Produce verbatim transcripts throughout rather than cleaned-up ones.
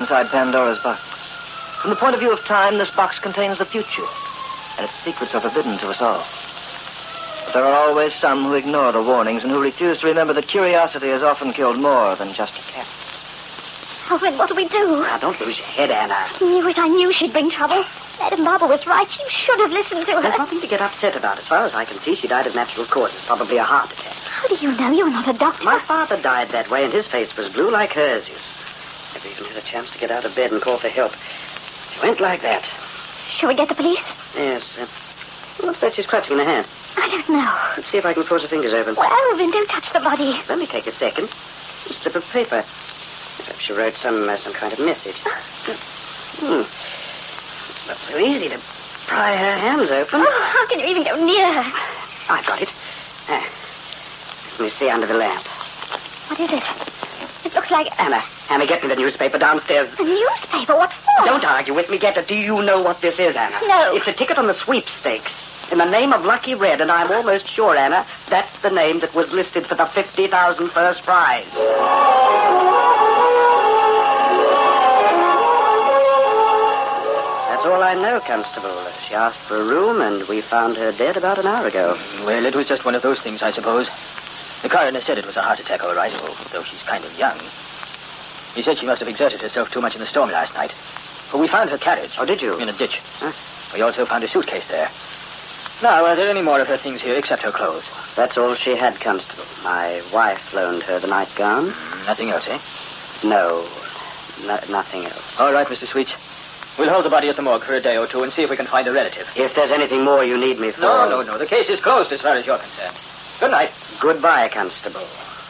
inside Pandora's box. From the point of view of time, this box contains the future, and its secrets are forbidden to us all. But there are always some who ignore the warnings and who refuse to remember that curiosity has often killed more than just a cat. Alvin, what do we do? Now, don't lose your head, Anna. I knew it. I knew she'd bring trouble. Madam Barber was right. You should have listened to her. There's nothing to get upset about. As far as I can see, she died of natural causes, probably a heart attack. How do you know? You're not a doctor. My father died that way, and his face was blue like hers is. Never even had a chance to get out of bed and call for help. She went like that. Shall we get the police? Yes. Uh, what's that she's clutching in her hand? I don't know. Let's see if I can force her fingers open. Well, Alvin, don't touch the body. Let me take a second. A slip of paper. Perhaps she wrote some uh, some kind of message. Hmm. It's not so easy to pry her hands open. Oh, how can you even go near her? I've got it. Uh, let me see under the lamp. What is it? It looks like... Anna, Anna, get me the newspaper downstairs. A newspaper? What for? Don't argue with me. Get it. Do you know what this is, Anna? No. It's a ticket on the sweepstakes. In the name of Lucky Red, and I'm almost sure, Anna, that's the name that was listed for the fifty thousand first prize. That's all I know, Constable. She asked for a room, and we found her dead about an hour ago. Well, it was just one of those things, I suppose. The coroner said it was a heart attack, all right, although she's kind of young. He said she must have exerted herself too much in the storm last night. But we found her carriage. Oh, did you? In a ditch. Huh? We also found a suitcase there. Now, are there any more of her things here except her clothes? That's all she had, Constable. My wife loaned her the nightgown. Mm, nothing else, eh? No, no, nothing else. All right, Mister Sweets. We'll hold the body at the morgue for a day or two and see if we can find a relative. If there's anything more you need me for... No, no, no. The case is closed as far as you're concerned. Good night. Goodbye, Constable.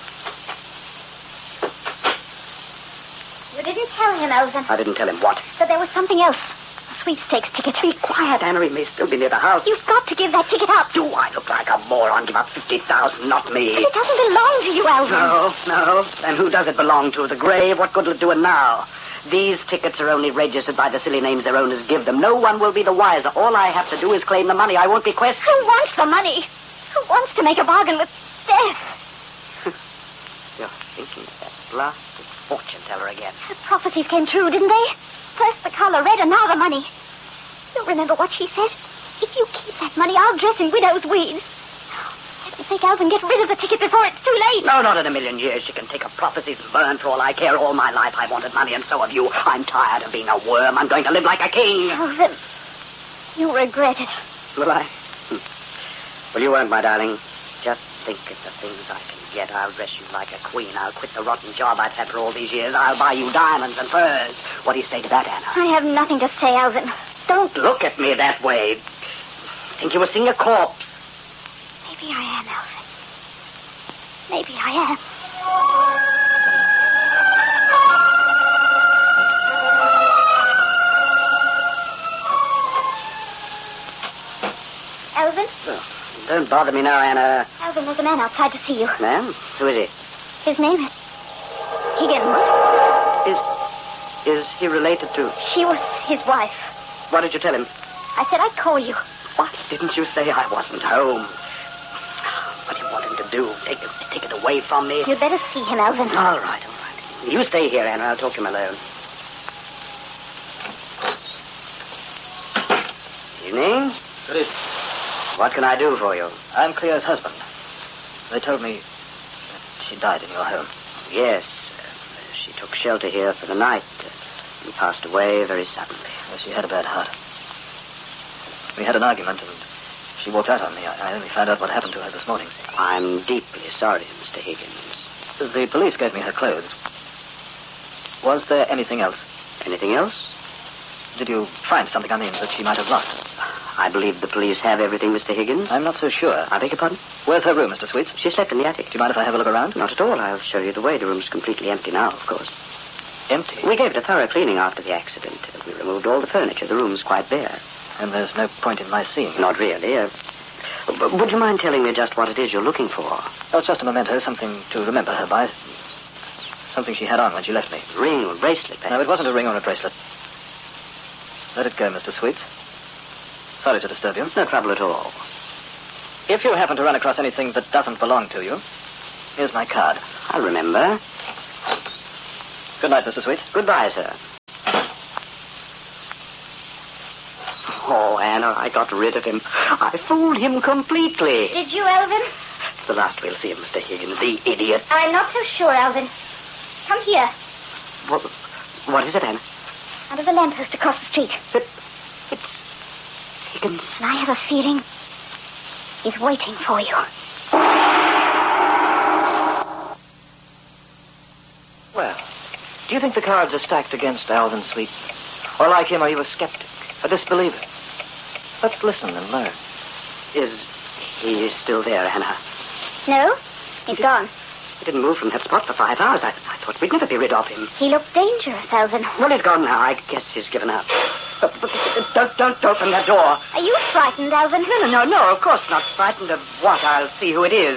You didn't tell him, Alvin. I didn't tell him what? That there was something else. A sweepstakes ticket. Be quiet, Anna. He may still be near the house. You've got to give that ticket up. Do I look like a moron? Give up fifty thousand, not me. But it doesn't belong to you, Alvin. No, no. And who does it belong to? The grave? What good will it do it now? These tickets are only registered by the silly names their owners give them. No one will be the wiser. All I have to do is claim the money. I won't be questioned. Who wants the money? Who wants to make a bargain with death? You're thinking of that blasted fortune teller again. Her prophecies came true, didn't they? First the color red and now the money. You remember what she said? If you keep that money, I'll dress in widow's weeds. Let me sake, Alvin, get rid of the ticket before it's too late. No, not in a million years. She can take her prophecies and burn for all I care. All my life I wanted money, and so have you. I'm tired of being a worm. I'm going to live like a king. Alvin, you regret it. Will I? Hm. Well, you won't, my darling. Just think of the things I can get. I'll dress you like a queen. I'll quit the rotten job I've had for all these years. I'll buy you diamonds and furs. What do you say to that, Anna? I have nothing to say, Alvin. Don't look at me that way. Think you were seeing a corpse. Maybe I am, Alvin. Maybe I am. Alvin? Oh, don't bother me now, Anna. Alvin, there's a man outside to see you. Man? Who is he? His name is Higgins. Is, is he related to... She was his wife. What did you tell him? I said I'd call you. What? Didn't you say I wasn't home? What do you want him to do? Take it, take it away from me? You'd better see him, Alvin. All right, all right. You stay here, Anna. I'll talk to him alone. Evening. Good evening. What can I do for you? I'm Cleo's husband. They told me that she died in your home. Yes. Uh, she took shelter here for the night uh, and passed away very suddenly. Yes, she had a bad heart. We had an argument, and she walked out on me. I, I only found out what happened to her this morning. I'm deeply sorry, Mister Higgins. The police gave me her clothes. Was there anything else? Anything else? Did you find something, I mean, that she might have lost? I believe the police have everything, Mister Higgins. I'm not so sure. I beg your pardon? Where's her room, Mister Sweets? She slept in the attic. Do you mind if I have a look around? Not at all. I'll show you the way. The room's completely empty now, of course. Empty? We gave it a thorough cleaning after the accident. We removed all the furniture. The room's quite bare. And there's no point in my seeing it? Not really. Uh, would you mind telling me just what it is you're looking for? Oh, it's just a memento, something to remember her by. Something she had on when she left me. Ring or bracelet, perhaps? No, it wasn't a ring or a bracelet. Let it go, Mister Sweets. Sorry to disturb you. No trouble at all. If you happen to run across anything that doesn't belong to you, here's my card. I'll remember. Good night, Mister Sweets. Goodbye, sir. how I got rid of him. I fooled him completely. Did you, Alvin? It's the last we'll see of Mister Higgins, the idiot. I'm not so sure, Alvin. Come here. What, what is it, Anna? Under the lamppost across the street. But it's Higgins. And I have a feeling he's waiting for you. Well, do you think the cards are stacked against Alvin Sweet? Or like him, are you a skeptic, a disbeliever? Let's listen and learn. Is he still there, Anna? No, he's gone. He didn't move from that spot for five hours. I, I thought we'd never be rid of him. He looked dangerous, Alvin. Well, he's gone now. I guess he's given up. But, but, don't, don't open that door. Are you frightened, Alvin? No, no, no, no, of course not. Frightened of what? I'll see who it is.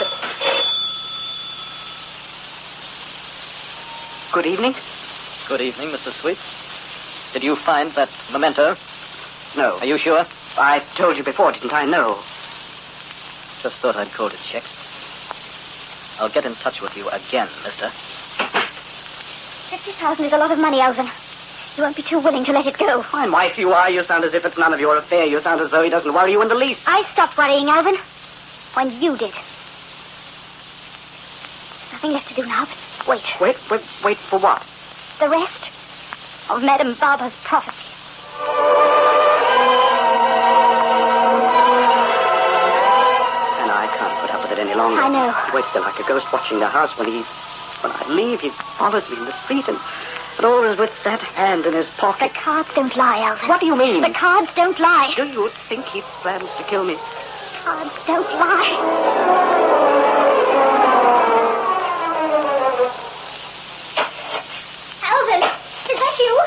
Good evening. Good evening, Mister Sweet. Did you find that memento? No. Are you sure? I told you before, didn't I? No. Just thought I'd call to check. I'll get in touch with you again, mister. Fifty thousand is a lot of money, Alvin. You won't be too willing to let it go. Fine wife you are. You sound as if it's none of your affair. You sound as though he doesn't worry you in the least. I stopped worrying, Alvin, when you did. Nothing left to do now but wait. Wait, wait, wait for what? The rest of Madame Barber's prophecy. And I can't put up with it any longer. I know. He waits there like a ghost watching the house. When he, when I leave, he follows me in the street and, and always with that hand in his The pocket. cards don't lie, Alvin. What do you mean? The cards don't lie. Do you think he plans to kill me? Cards don't lie. Alvin, is that you?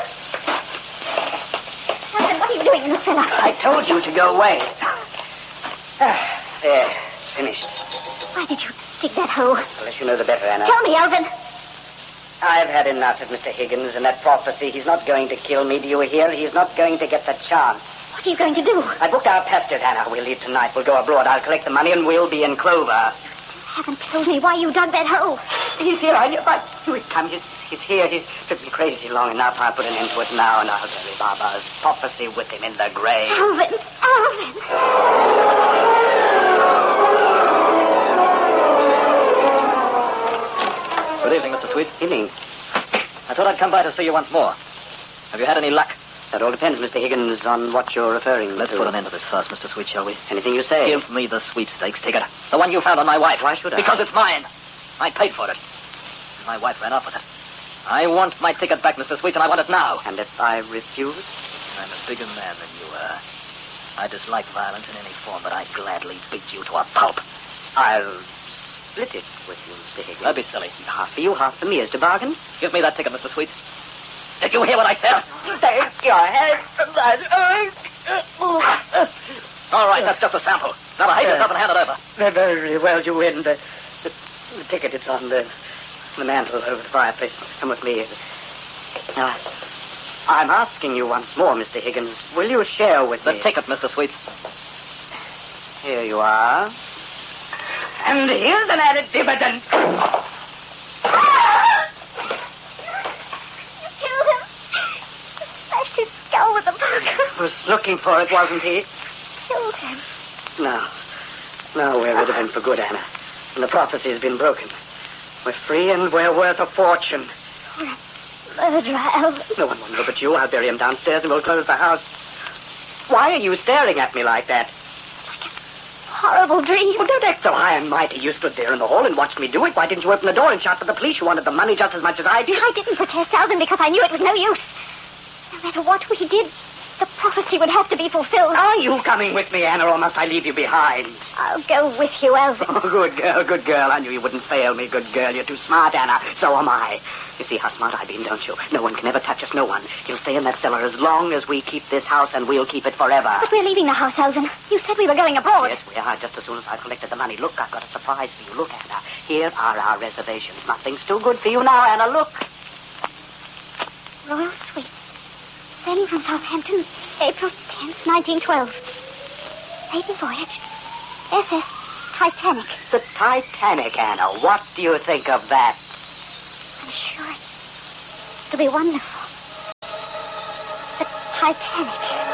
Alvin, what are you doing in the cellar? I told you to go away. Ah, there, finished. Why did you dig that hole? I'll let you know the better, Anna. Tell me, Alvin. I've had enough of Mister Higgins and that prophecy. He's not going to kill me, do you hear? He's not going to get the chance. What are you going to do? I booked our passage, Anna. We'll leave tonight. We'll go abroad. I'll collect the money and we'll be in Clover. You haven't told me why you dug that hole. He's here. I knew. I knew he'd come. He's, he's here. He's driven me crazy long enough. I'll put an end to it now, and I'll bury Baba's prophecy with him in the grave. Alvin, Alvin. Good evening, Mister Sweet. Evening. I thought I'd come by to see you once more. Have you had any luck? That all depends, Mister Higgins, on what you're referring Let's to. put an end to this first, Mister Sweet, shall we? Anything you say. Give me the sweepstakes ticket. The one you found on my wife. Why should I? Because it's mine. I paid for it. My wife ran off with it. I want my ticket back, Mister Sweet, and I want it now. And if I refuse? I'm a bigger man than you are. I dislike violence in any form, but I'd gladly beat you to a pulp. I'll split it with you, Mister Higgins. Don't be silly. Half for you, half for me. Is to bargain? Give me that ticket, Mister Sweet. Did you hear what I said? Take your head from that. All right, that's just a sample. Now behave yourself and hand it over. Very well, you win. The, the, the ticket is on the, the mantel over the fireplace. Come with me. Now, I'm asking you once more, Mister Higgins. Will you share with The me? ticket, Mister Sweet. Here you are. And here's an added dividend. Smashed his skull with a poker. Was looking for it, wasn't he? Killed him. No. No, we're rid of him for good, Anna. And the prophecy has been broken. We're free and we're worth a fortune. You're a murderer, Alvin. No one will know but you. I'll bury him downstairs and we'll close the house. Why are you staring at me like that? Horrible dream. Well, don't act so high and mighty. You stood there in the hall and watched me do it. Why didn't you open the door and shout for the police? You wanted the money just as much as I did. I didn't protest, Alvin, because I knew it was no use. No matter what we did, the prophecy would have to be fulfilled. Are you coming with me, Anna, or must I leave you behind? I'll go with you, Alvin. Oh, good girl, good girl. I knew you wouldn't fail me, good girl. You're too smart, Anna. So am I. You see how smart I've been, don't you? No one can ever touch us, no one. You'll stay in that cellar as long as we keep this house, and we'll keep it forever. But we're leaving the house, Alvin. You said we were going abroad. Yes, we are, just as soon as I've collected the money. Look, I've got a surprise for you. Look, Anna. Here are our reservations. Nothing's too good for you now, Anna. Look. Royal Suite. Sailing from Southampton, April tenth, nineteen twelve. Maiden voyage. S S Titanic. The Titanic, Anna. What do you think of that? I'm sure it'll be wonderful. The Titanic.